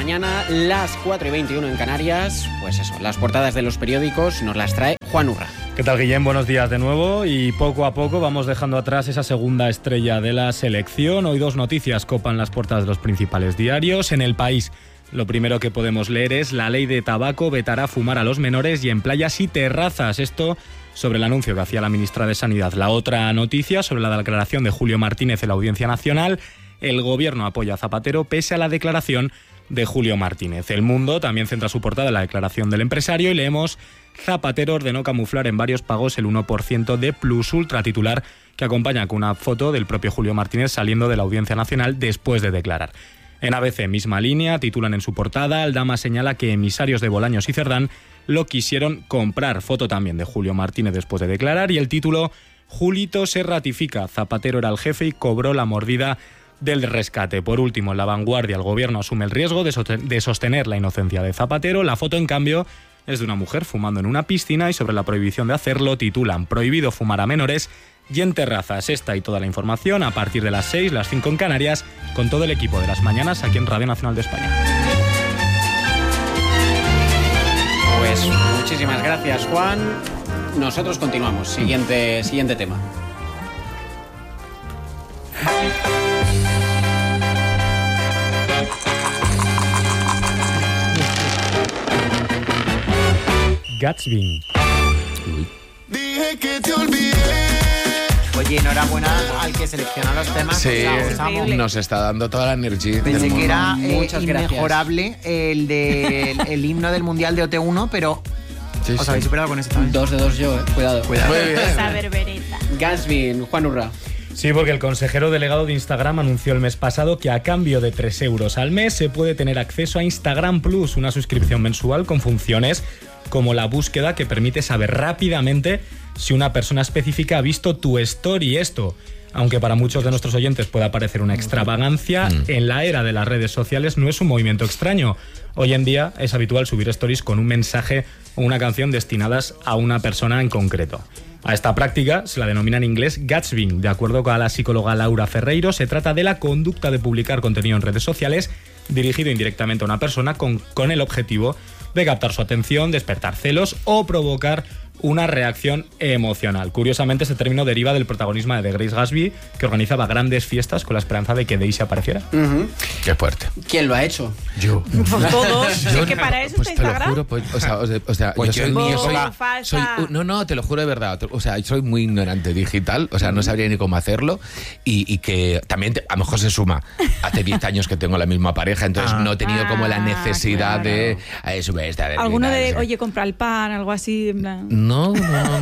mañana, las 4:21 en Canarias. Pues eso, las portadas de los periódicos nos las trae Juan Urra. ¿Qué tal, Guillem? Buenos días de nuevo, y poco a poco vamos dejando atrás esa segunda estrella de la selección. Hoy 2 noticias copan las portadas de los principales diarios. En El País, lo primero que podemos leer es: la ley de tabaco vetará fumar a los menores y en playas y terrazas. Esto sobre el anuncio que hacía la ministra de Sanidad. La otra noticia sobre la declaración de Julio Martínez en la Audiencia Nacional. El gobierno apoya a Zapatero pese a la declaración de Julio Martínez. El Mundo también centra su portada en la declaración del empresario y leemos: Zapatero ordenó camuflar en varios pagos el 1% de Plus Ultra, titular que acompaña con una foto del propio Julio Martínez saliendo de la Audiencia Nacional después de declarar. En ABC, misma línea, titulan en su portada: Aldama señala que emisarios de Bolaños y Cerdán lo quisieron comprar. Foto también de Julio Martínez después de declarar, y el título: Julito se ratifica, Zapatero era el jefe y cobró la mordida del rescate. Por último, en La Vanguardia, el gobierno asume el riesgo de sostener la inocencia de Zapatero. La foto, en cambio, es de una mujer fumando en una piscina, y sobre la prohibición de hacerlo titulan: prohibido fumar a menores y en terrazas. Esta y toda la información a partir de las 6, las 5 en Canarias, con todo el equipo de las mañanas aquí en Radio Nacional de España. Pues muchísimas gracias, Juan. Nosotros continuamos. Siguiente tema. Gatsby. Dije que te olvidé. Oye, enhorabuena al que selecciona los temas. Sí, usamos. nos está dando toda la energía. Pensé que era Muchas gracias. inmejorable el himno del Mundial de OT1, pero Sí, os habéis superado con ese también. 2 de 2 yo, Cuidado. Muy bien. Esa berbereta. Gatsby, Juan Urra. Sí, porque el consejero delegado de Instagram anunció el mes pasado que a cambio de 3 euros al mes se puede tener acceso a Instagram Plus, una suscripción mensual con funciones como la búsqueda que permite saber rápidamente si una persona específica ha visto tu story. Esto, aunque para muchos de nuestros oyentes pueda parecer una extravagancia, en la era de las redes sociales no es un movimiento extraño. Hoy en día es habitual subir stories con un mensaje o una canción destinadas a una persona en concreto. A esta práctica se la denomina en inglés gatsbying. De acuerdo con la psicóloga Laura Ferreiro, se trata de la conducta de publicar contenido en redes sociales dirigido indirectamente a una persona con el objetivo de captar su atención, despertar celos o provocar una reacción emocional. Curiosamente, este término deriva del protagonismo de Grace Gatsby, que organizaba grandes fiestas con la esperanza de que Daisy apareciera. Qué fuerte. ¿Quién lo ha hecho? Yo. Pues todos. Yo Es que para eso pues está te lo Instagram. juro, pues, o sea, Pues yo yo soy, ni soy, eso. Falsa. no, te lo juro de verdad. O sea, soy muy ignorante digital, o sea, no sabría ni cómo hacerlo, y que también a lo mejor se suma. Hace 10 años que tengo la misma pareja, entonces no he tenido como la necesidad de subir esta vez. Alguno de, oye, compra el pan, algo así. En plan. No.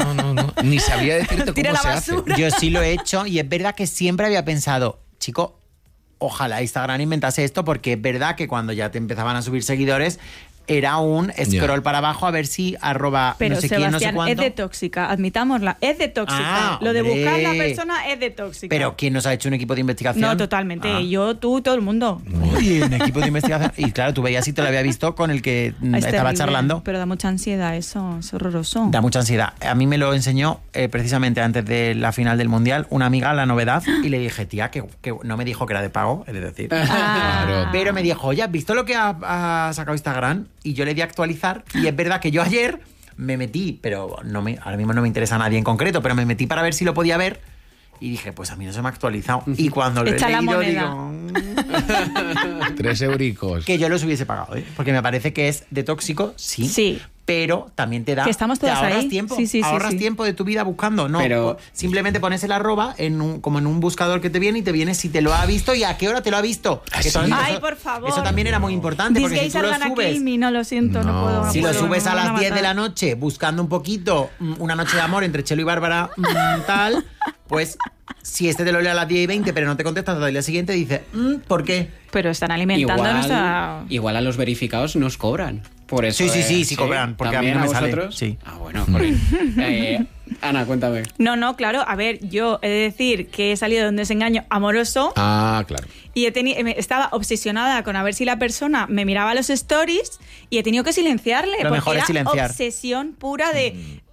Ni sabría decirte Tira cómo la se hace. basura. Yo sí lo he hecho, y es verdad que siempre había pensado, chico, ojalá Instagram inventase esto, porque es verdad que cuando ya te empezaban a subir seguidores era un scroll para abajo a ver si arroba Pero no sé Sebastián, quién, no sé cuánto. es de tóxica, admitámosla, es de tóxica. Ah, Lo de hombre. buscar la persona es de tóxica. Pero ¿quién nos ha hecho un equipo de investigación? No, totalmente. Ah. Yo, tú, todo el mundo. Uy, un equipo de investigación. Y claro, tú veías si te lo había visto con el que Es estaba terrible, charlando. Pero da mucha ansiedad eso, es horroroso. Da mucha ansiedad. A mí me lo enseñó precisamente antes de la final del Mundial una amiga, la novedad, y le dije, tía, que no me dijo que era de pago, es decir. Claro. Pero me dijo, oye, ¿has visto lo que ha sacado Instagram? Y yo le di a actualizar, y es verdad que yo ayer me metí, pero ahora mismo no me interesa a nadie en concreto, pero me metí para ver si lo podía ver, y dije, pues a mí no se me ha actualizado. Y cuando lo he Echa la leído, moneda. digo... 3 euricos. Que yo los hubiese pagado, ¿eh? Porque me parece que es de tóxico, sí. Pero también te da. Que estamos todas te ahorras ahí. tiempo. Sí. Ahorras tiempo de tu vida buscando. No, Pero- simplemente pones el arroba como en un buscador que te viene, y te viene si te lo ha visto y a qué hora te lo ha visto. ¿Ah, Que sí? Ay, por favor. Eso también era muy importante, porque si tú lo subes. No lo siento, no No. puedo. No Si lo puedo, subes me a van las 10 de matar. la noche buscando un poquito una noche de amor entre Chelo y Bárbara, tal, pues si este te lo lee a las 10:20 pero no te contestas hasta el día siguiente, dice, ¿por qué? Pero están alimentando nuestra... Igual a los verificados nos cobran. Por eso, Sí, cobran, porque a mí ¿también no me sale. vosotros? Sí. Ah, bueno, jolín. Ana, cuéntame. No, claro, a ver, yo he de decir que he salido de un desengaño amoroso Ah, claro. y estaba obsesionada con a ver si la persona me miraba los stories, y he tenido que silenciarle. Lo porque mejor es era silenciar. obsesión pura de...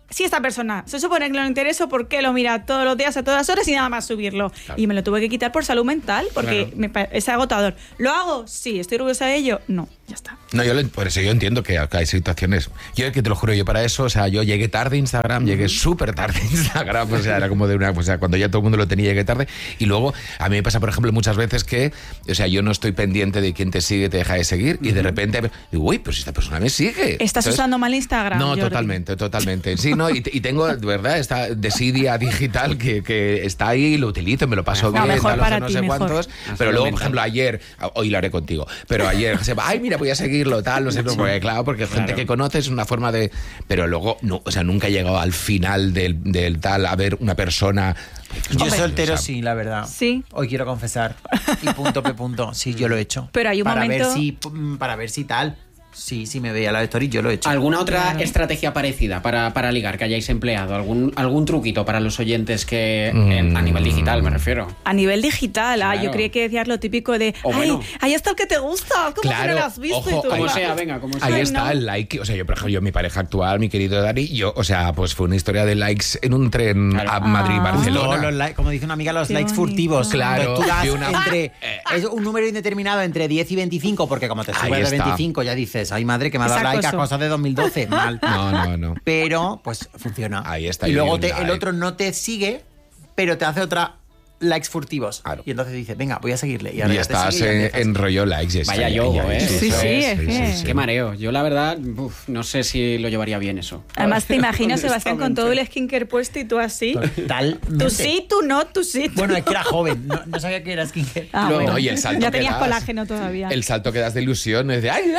si esta persona se supone que no le interesa, ¿por qué lo mira todos los días a todas horas y nada más subirlo? Claro. Y me lo tuve que quitar por salud mental, porque es agotador. ¿Lo hago? Sí. ¿Estoy orgullosa de ello? No, ya está. No, por eso yo entiendo que hay situaciones. Yo que te lo juro, yo para eso, o sea, yo llegué tarde a Instagram, llegué súper tarde a Instagram, o sea, era como de una, o sea, cuando ya todo el mundo lo tenía, llegué tarde. Y luego, a mí me pasa, por ejemplo, muchas veces que, o sea, yo no estoy pendiente de quién te sigue, te deja de seguir, y de repente digo, uy, pues esta persona me sigue. ¿Estás usando mal Instagram, No, Jordi? totalmente. Sí, no, y tengo, de verdad, esta desidia digital que está ahí, lo utilizo, me lo paso bien, mejor tal, para no ti, sé mejor. cuántos. Pero luego, por ejemplo, ayer, hoy lo haré contigo, pero ayer, ay, mira, voy a seguirlo, tal, no sé, porque claro, porque gente que conoces es una forma de... Pero luego, no, o sea, nunca he llegado al final del tal a ver una persona... Yo soltero sí, la verdad. Sí. Hoy quiero confesar. Y punto, sí, yo lo he hecho. Pero hay un momento... Para ver si tal... Sí, me veía la story, yo lo he hecho. ¿Alguna otra estrategia parecida para ligar que hayáis empleado? ¿Algún truquito para los oyentes que a nivel digital me refiero? A nivel digital, Claro. Yo creía que decías lo típico de ahí está el que te gusta, ¿cómo que no lo has visto? Ojo, y tú, Como sea, venga, como sea. Ahí está el like. O sea, yo, por ejemplo, mi pareja actual, mi querido Dani, yo, o sea, pues fue una historia de likes en un tren a Madrid-Barcelona. Como dice una amiga, los Qué likes bonito. furtivos. Claro, Entonces tú y das una- es un número indeterminado entre 10 y 25, porque como te Ahí subes de está. 25 ya dices, ay madre, que me ha dado Es like a acoso. cosas de 2012. Mal. No. Pero, pues funciona. Ahí está, Y yo luego di un el like. otro no te sigue, pero te hace otra likes furtivos. Claro. Y entonces dices, venga, voy a seguirle. Y ahora Y ya te estás sigue y empiezas. en rollo likes. Vaya yogo, ¿eh? Sí, Eso sí, es. es que- Qué mareo. Yo, la verdad, no sé si lo llevaría bien eso. Además, te imagino, Sebastián, con todo el skincare puesto y tú así. Totalmente. Tú sí, tú no, tú sí. Bueno, es que era joven, no sabía que era skincare. Ah, Luego, bueno. no, y el salto Ya que tenías das, colágeno todavía. El salto que das de ilusión es de ¡ay,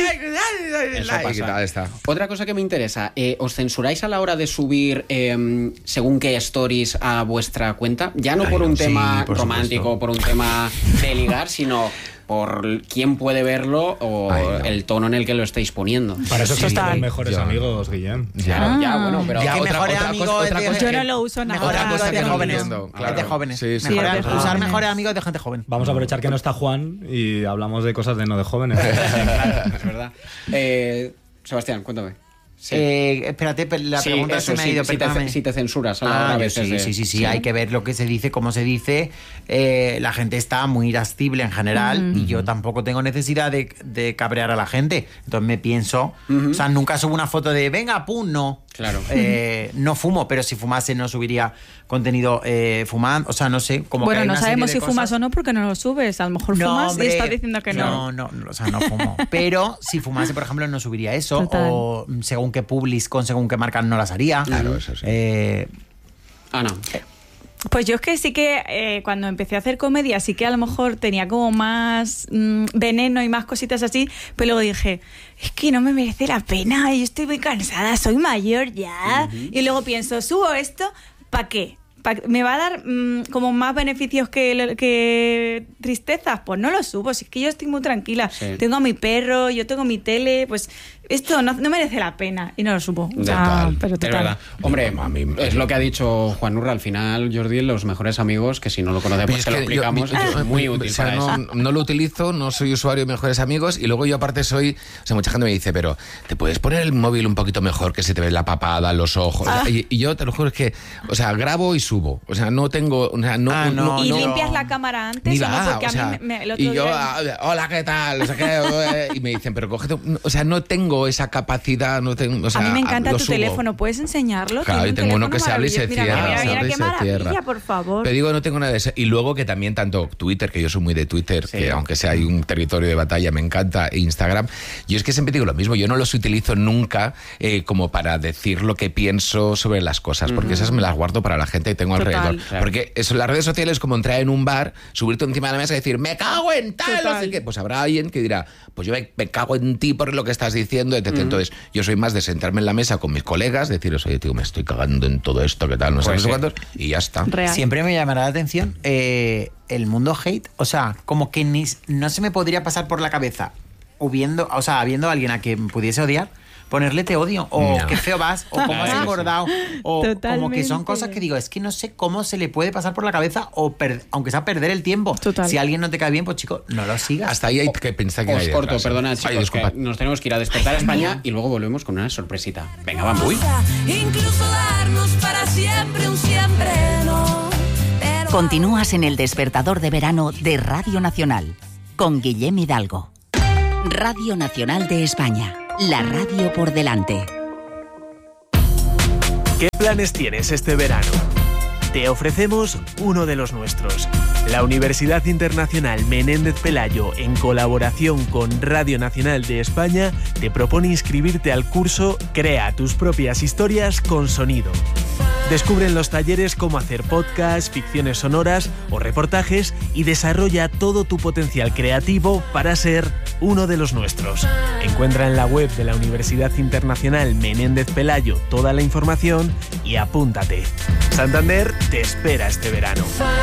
Eso like! pasa. ¿Qué tal está? Otra cosa que me interesa, ¿os censuráis a la hora de subir según qué stories a vuestra cuenta? Ya no por un sí, tema por romántico, supuesto. por un tema de ligar, sino por quién puede verlo o Ay, no. el tono en el que lo estáis poniendo. Para eso Sí, existen total. los mejores Ya. amigos, Guillem. Claro, ya, bueno, pero... Ya, Que otra- mejores otra amigos cosa- es otra de- cosa Yo no lo uso nada. Mejores amigos de de no jóvenes. entiendo, Es claro. de jóvenes. Sí, sí, Mejor- claro. usar Jóvenes. mejores amigos de gente joven. Vamos a aprovechar que no está Juan y hablamos de cosas de no de jóvenes. es verdad. Sebastián, cuéntame. Sí. Espérate, la Sí, pregunta eso, se me ha ido, si perdóname. te censuras a la hora a yo veces de- sí, hay que ver lo que se dice, cómo se dice. La gente está muy irascible en general y yo tampoco tengo necesidad de cabrear a la gente. Entonces me pienso, o sea, nunca subo una foto de venga, pum, no. Claro. No fumo, pero si fumase no subiría contenido fumando, o sea, no sé. Como que Bueno, hay no una serie sabemos de si fumas cosas. o no porque no lo subes. A lo mejor fumas hombre, y estás diciendo que no. No, o sea, no fumo. Pero si fumase, por ejemplo, no subiría eso. Total. O según qué publis con según qué marcas no las haría. Claro, eso sí. Ana. Pues yo es que sí que cuando empecé a hacer comedia sí que a lo mejor tenía como más veneno y más cositas así, pero luego dije, es que no me merece la pena, yo estoy muy cansada, soy mayor ya. Y luego pienso, subo esto, ¿para qué? ¿Me va a dar como más beneficios que tristezas? Pues no lo subo, si es que yo estoy muy tranquila. Sí. Tengo a mi perro, yo tengo mi tele, pues esto no merece la pena y no lo subo. O sea, Total. pero Es total. verdad. Hombre, A mí- es lo que ha dicho Juan Urra. Al final, Jordi, los mejores amigos, que si no lo conoce, pues Es te lo que explicamos, es muy útil o sea, para eso. no lo utilizo, no soy usuario de mejores amigos y luego yo aparte soy, o sea, mucha gente me dice, pero ¿te puedes poner el móvil un poquito mejor que se te ve la papada, los ojos? Y yo te lo juro, es que, o sea, grabo y subo, o sea, no tengo, o sea, no, ¿Y no- limpias la cámara antes ni o no? va, Porque o a sea, mí el otro y yo, día... hola, ¿qué tal? O sea, y me dicen, pero cógete, o sea, no tengo esa capacidad, no tengo, o sea, a mí me encanta lo tu subo. teléfono, ¿puedes enseñarlo? Claro, Tiene y un tengo uno que teléfono se abre y se maravilloso. Mira, cierra, mira, se mira, abre y qué se maravilla, cierra. por favor. Pero digo, no tengo nada de eso. Y luego que también tanto Twitter, que yo soy muy de Twitter, Sí. que aunque sea hay un territorio de batalla, me encanta, e Instagram, yo es que siempre digo lo mismo, yo no los utilizo nunca como para decir lo que pienso sobre las cosas, porque esas me las guardo para la gente que tengo Total. alrededor. Claro. Porque eso, las redes sociales es como entrar en un bar, subirte encima de la mesa y decir, me cago en tal, no sé qué. Pues habrá alguien que dirá, pues yo me cago en ti por lo que estás diciendo, etc. Entonces, yo soy más de sentarme en la mesa con mis colegas, deciros, oye, tío, me estoy cagando en todo esto, ¿qué tal? No sé, Pues no sé sí. cuántos, y ya está. Real. Siempre me llamará la atención el mundo hate. O sea, como que no se me podría pasar por la cabeza habiendo a alguien a quien pudiese odiar, ponerle te odio, o qué feo vas, o cómo has engordado, o como que Totalmente. son cosas que digo, es que no sé cómo se le puede pasar por la cabeza, o aunque sea perder el tiempo. Total. Si alguien no te cae bien, pues chico, no lo sigas. Hasta ahí hay que pensar que Os hay corto, detrás. perdona, Ay, chicos, disculpa. que nos tenemos que ir a despertar a España y luego volvemos con una sorpresita. Venga, vamos. Incluso darnos para siempre un siempre no. Pero Continúas en el despertador de verano de Radio Nacional con Guillem Hidalgo. Radio Nacional de España, la radio por delante. ¿Qué planes tienes este verano? Te ofrecemos uno de los nuestros. La Universidad Internacional Menéndez Pelayo, en colaboración con Radio Nacional de España, te propone inscribirte al curso Crea tus propias historias con sonido. Descubre en los talleres cómo hacer podcasts, ficciones sonoras o reportajes y desarrolla todo tu potencial creativo para ser uno de los nuestros. Encuentra en la web de la Universidad Internacional Menéndez Pelayo toda la información y apúntate. Santander te espera este verano.